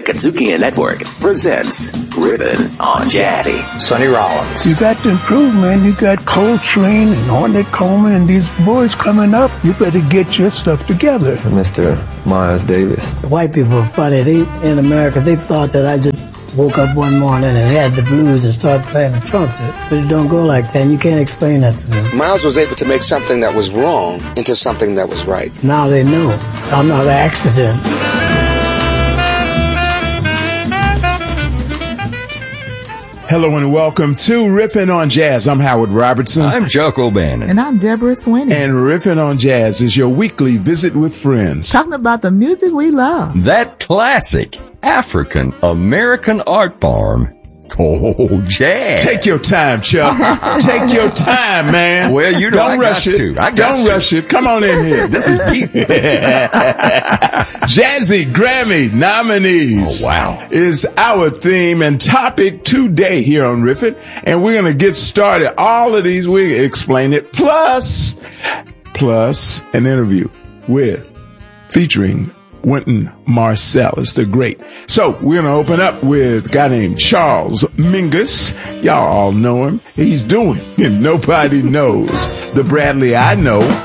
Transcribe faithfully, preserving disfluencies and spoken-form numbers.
Kentuckian Network presents Rippin' on Jazzy. Sonny Rollins. You got to improve, man. You got Coltrane and Ornette Coleman and these boys coming up. You better get your stuff together. Mister Miles Davis. The white people are funny. They, in America, they thought that I just woke up one morning and had the blues and started playing the trumpet. But it don't go like that, and you can't explain that to them. Miles was able to make something that was wrong into something that was right. Now they know. I'm not an accident. Hello and welcome to Riffin' on Jazz. I'm Howard Robertson. I'm Chuck O'Bannon. And I'm Deborah Swinney. And Riffin' on Jazz is your weekly visit with friends. Talking about the music we love. That classic African American art form called jazz. Take your time, Chuck. Take your time, man. Well, you know, Don't I rush got it. to. I got Don't to. rush it. Come on in here. This is Pete. Jazzy Grammy nominees. Oh, wow. Is our theme and topic today here on Riffin'. And we're going to get started. All of these, we explain it. Plus, plus an interview with, featuring Wynton Marsalis, the great. So we're going to open up with a guy named Charles Mingus. Y'all all know him. He's doing it. Nobody knows the Bradley I know.